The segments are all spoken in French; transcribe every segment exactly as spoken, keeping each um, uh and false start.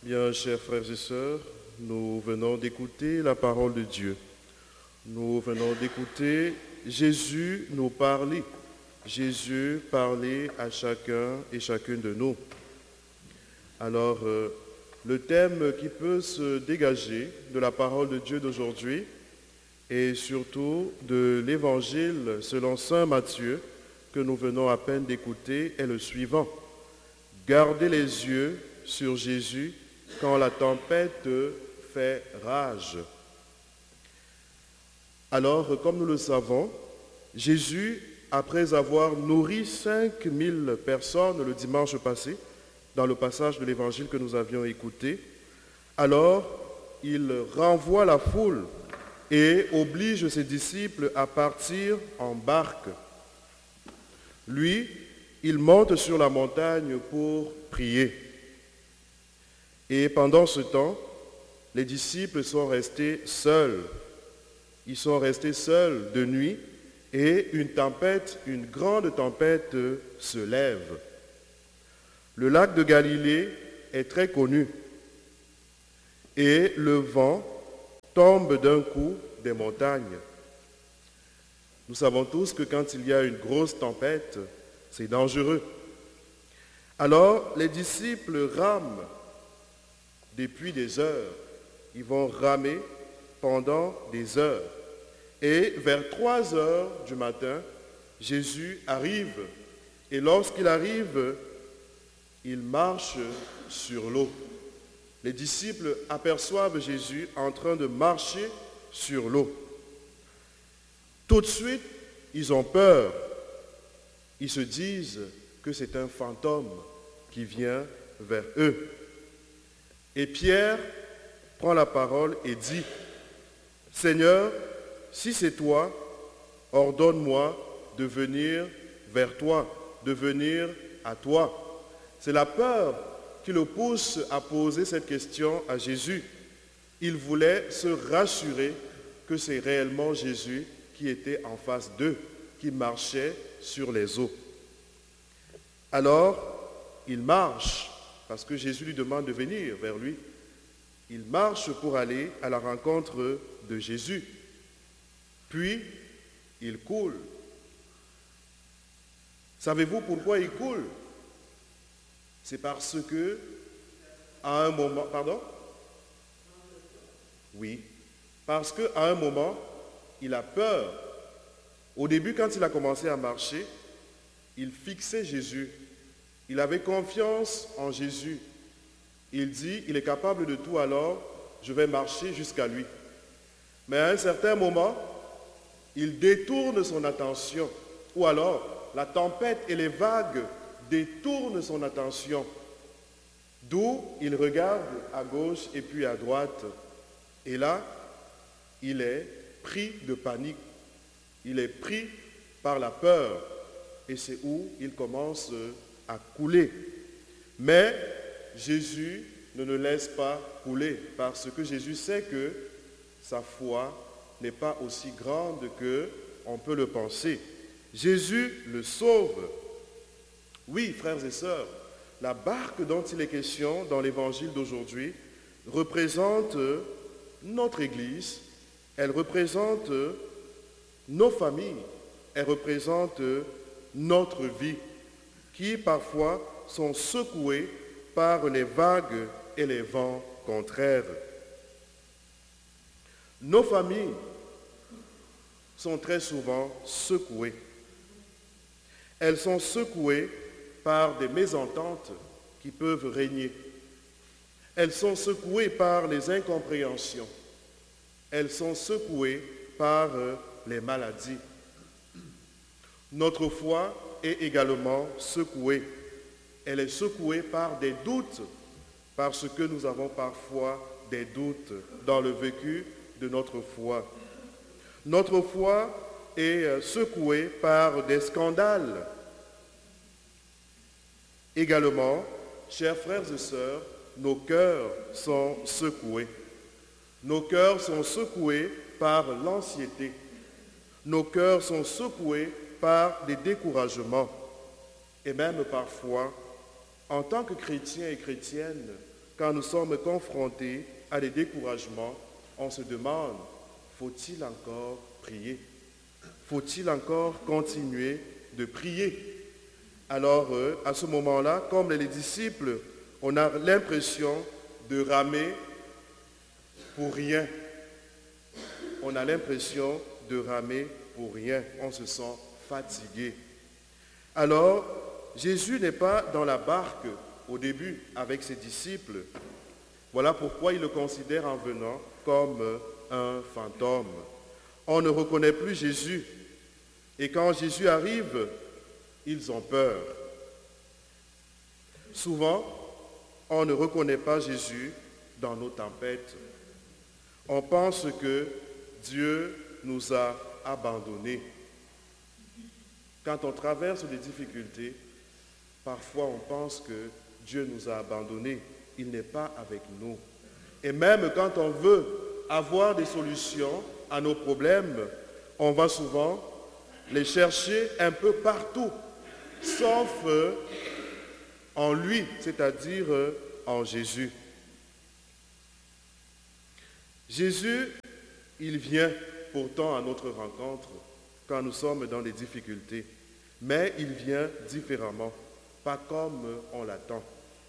Bien, chers frères et sœurs, nous venons d'écouter la parole de Dieu. Nous venons d'écouter Jésus nous parler. Jésus parler à chacun et chacune de nous. Alors, euh, le thème qui peut se dégager de la parole de Dieu d'aujourd'hui et surtout de l'évangile selon saint Matthieu que nous venons à peine d'écouter est le suivant. Gardez les yeux sur Jésus quand la tempête fait rage. Alors, comme nous le savons, Jésus, après avoir nourri cinq mille personnes le dimanche passé, dans le passage de l'évangile que nous avions écouté, alors il renvoie la foule et oblige ses disciples à partir en barque. Lui, il monte sur la montagne pour prier. Et pendant ce temps, les disciples sont restés seuls. Ils sont restés seuls de nuit et une tempête, une grande tempête se lève. Le lac de Galilée est très connu et le vent tombe d'un coup des montagnes. Nous savons tous que quand il y a une grosse tempête, c'est dangereux. Alors, les disciples rament depuis des heures. Ils vont ramer pendant des heures. Et vers trois heures du matin, Jésus arrive. Et lorsqu'il arrive, il marche sur l'eau. Les disciples aperçoivent Jésus en train de marcher sur l'eau. Tout de suite, ils ont peur. Ils se disent que c'est un fantôme qui vient vers eux. Et Pierre prend la parole et dit, « Seigneur, si c'est toi, ordonne-moi de venir vers toi, de venir à toi. » C'est la peur qui le pousse à poser cette question à Jésus. Il voulait se rassurer que c'est réellement Jésus qui était en face d'eux, qui marchait sur les eaux. Alors, il marche, parce que Jésus lui demande de venir vers lui. Il marche pour aller à la rencontre de Jésus. Puis, il coule. Savez-vous pourquoi il coule? C'est parce que, à un moment... Pardon? Oui. Parce qu'à un moment, il a peur. Au début, quand il a commencé à marcher, il fixait Jésus. Il avait confiance en Jésus. Il dit, il est capable de tout, alors je vais marcher jusqu'à lui. Mais à un certain moment, il détourne son attention. Ou alors, la tempête et les vagues détournent son attention. D'où il regarde à gauche et puis à droite. Et là, il est pris de panique. Il est pris par la peur. Et c'est où il commence à couler. Mais Jésus ne le laisse pas couler parce que Jésus sait que sa foi n'est pas aussi grande qu'on peut le penser. Jésus le sauve. Oui, frères et sœurs, la barque dont il est question dans l'évangile d'aujourd'hui représente notre Église, elle représente nos familles, elle représente notre vie, qui parfois sont secouées par les vagues et les vents contraires. Nos familles sont très souvent secouées. Elles sont secouées par des mésententes qui peuvent régner. Elles sont secouées par les incompréhensions. Elles sont secouées par les maladies. Notre foi est également secouée. Elle est secouée par des doutes, parce que nous avons parfois des doutes dans le vécu de notre foi. Notre foi est secouée par des scandales. Également, chers frères et sœurs, nos cœurs sont secoués. Nos cœurs sont secoués par l'anxiété. Nos cœurs sont secoués par des découragements. Et même parfois, en tant que chrétiens et chrétiennes, quand nous sommes confrontés à des découragements, on se demande, faut-il encore prier? Faut-il encore continuer de prier? Alors, euh, à ce moment-là, comme les disciples, on a l'impression de ramer pour rien. On a l'impression de ramer pour rien. On se sent fatigué. Alors, Jésus n'est pas dans la barque au début avec ses disciples. Voilà pourquoi ils le considèrent en venant comme un fantôme. On ne reconnaît plus Jésus. Et quand Jésus arrive, ils ont peur. Souvent, on ne reconnaît pas Jésus dans nos tempêtes. On pense que Dieu nous a abandonnés. Quand on traverse des difficultés, parfois on pense que Dieu nous a abandonnés. Il n'est pas avec nous. Et même quand on veut avoir des solutions à nos problèmes, on va souvent les chercher un peu partout, sauf en lui, c'est-à-dire en Jésus. Jésus, il vient pourtant à notre rencontre quand nous sommes dans des difficultés, mais il vient différemment, pas comme on l'attend.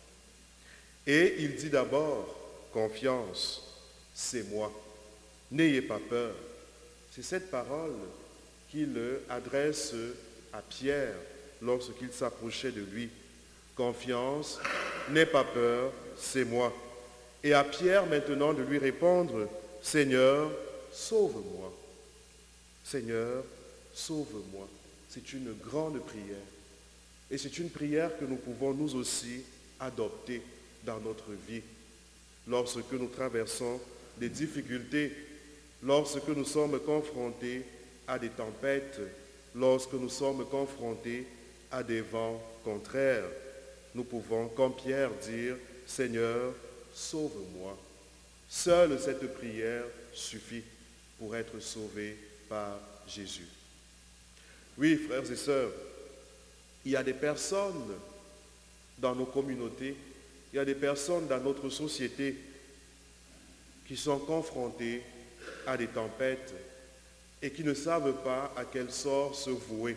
Et il dit d'abord, confiance, c'est moi, n'ayez pas peur. C'est cette parole qu'il adresse à Pierre lorsqu'il s'approchait de lui. Confiance, n'aie pas peur, c'est moi. Et à Pierre maintenant de lui répondre, Seigneur, sauve-moi. Seigneur, sauve-moi. C'est une grande prière. Et c'est une prière que nous pouvons nous aussi adopter dans notre vie. Lorsque nous traversons des difficultés, lorsque nous sommes confrontés à des tempêtes, lorsque nous sommes confrontés à des vents contraires, nous pouvons, comme Pierre, dire, Seigneur, sauve-moi. Seule cette prière suffit pour être sauvé par Jésus. Oui, frères et sœurs, il y a des personnes dans nos communautés, il y a des personnes dans notre société qui sont confrontées à des tempêtes et qui ne savent pas à quel sort se vouer.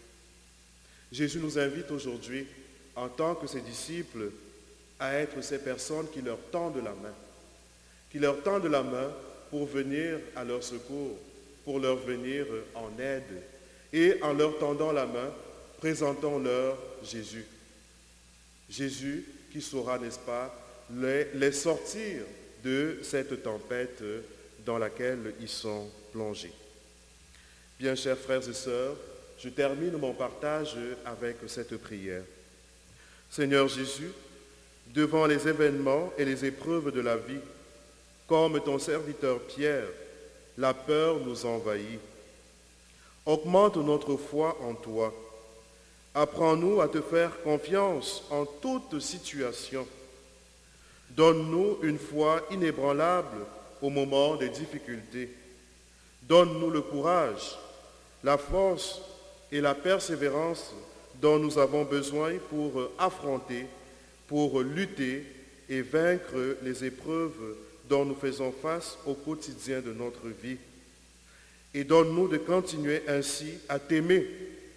Jésus nous invite aujourd'hui, en tant que ses disciples, à être ces personnes qui leur tendent la main, qui leur tendent la main pour venir à leur secours, pour leur venir en aide. Et en leur tendant la main, présentons-leur Jésus. Jésus qui saura, n'est-ce pas, les, les sortir de cette tempête dans laquelle ils sont plongés. Bien, chers frères et sœurs, je termine mon partage avec cette prière. Seigneur Jésus, devant les événements et les épreuves de la vie, comme ton serviteur Pierre, la peur nous envahit. Augmente notre foi en toi. Apprends-nous à te faire confiance en toute situation. Donne-nous une foi inébranlable au moment des difficultés. Donne-nous le courage, la force et la persévérance dont nous avons besoin pour affronter, pour lutter et vaincre les épreuves dont nous faisons face au quotidien de notre vie. Et donne-nous de continuer ainsi à t'aimer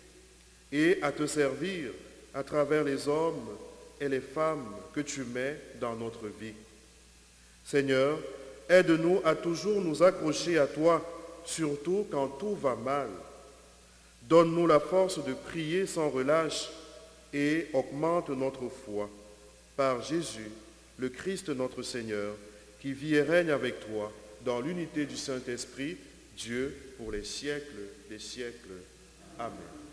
et à te servir à travers les hommes et les femmes que tu mets dans notre vie. Seigneur, aide-nous à toujours nous accrocher à toi, surtout quand tout va mal. Donne-nous la force de prier sans relâche et augmente notre foi. Par Jésus, le Christ notre Seigneur, qui vit et règne avec toi dans l'unité du Saint-Esprit, Dieu pour les siècles des siècles. Amen.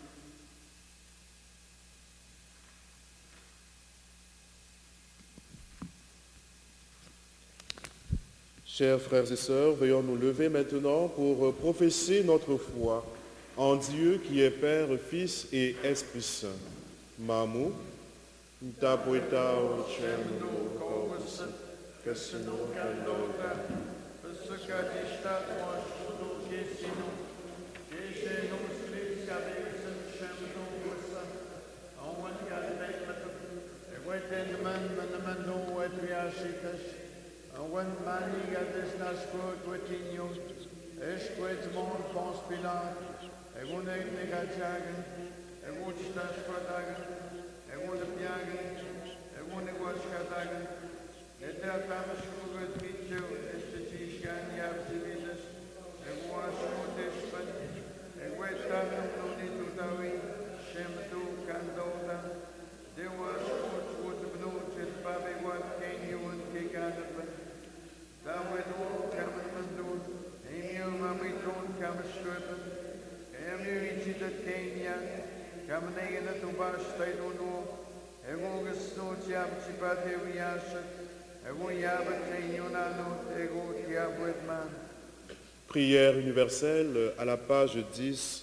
Chers frères et sœurs, veuillons nous lever maintenant pour professer notre foi en Dieu qui est Père, Fils et Esprit Saint. Mamu, ntapoita uchenu corpus, casino candota, pescadista quashudo gesino, gesino scriptabesen chamdo wasa, awan yalbeit, eweten man man man no Equiasitas, and when maniga desnascot wetinho, esquet mon pons pilar, egun egnegajagan, egun stasquadagan, egun piagan, egun eguascadagan, etratamas cugat mitu, estetiscan yapsividas, eguascodespan, eguetanum nonitutawi, shemdu candoda, dewas would note it, Bobby, what can you and kick out of it? Thou would all come and do, Emil, Mammy, don't come stripping. Emil, it's the Kenya, come in at the bus, they don't know. August no jab, Chipate, we answer. And we have a Kenya, no, they go here with man. Prière universelle à la page dix.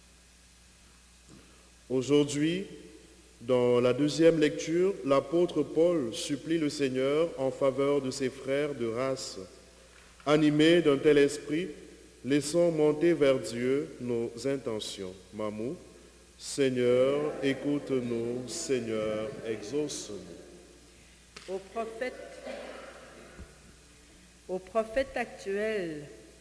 Aujourd'hui, dans la deuxième lecture, l'apôtre Paul supplie le Seigneur en faveur de ses frères de race. Animés d'un tel esprit, laissons monter vers Dieu nos intentions. Mamou, Seigneur, écoute-nous, Seigneur, exauce-nous. Au prophète, au prophète actuel,